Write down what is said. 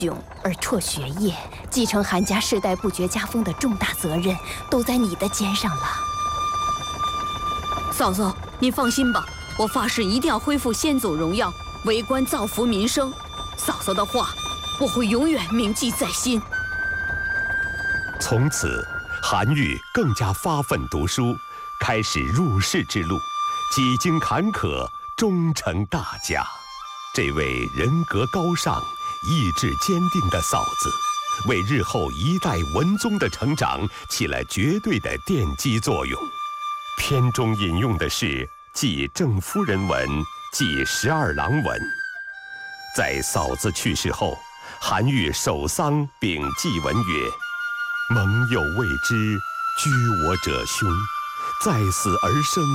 勇而辍学业，继承韩家世代不绝家风的重大责任，都在你的肩上了。 嫂嫂，你放心吧，我发誓一定要恢复先祖荣耀，为官造福民生。嫂嫂的话，我会永远铭记在心。 从此，韩愈更加发奋读书，开始入仕之路，几经坎坷，终成大家。这位人格高尚、意志坚定的嫂子，为日后一代文宗的成长起了绝对的奠基作用。篇中引用的是继郑夫人文，继十二郎文。在嫂子去世后，韩愈守丧并祭文曰：“盟友未之，居我者凶，在死而生。”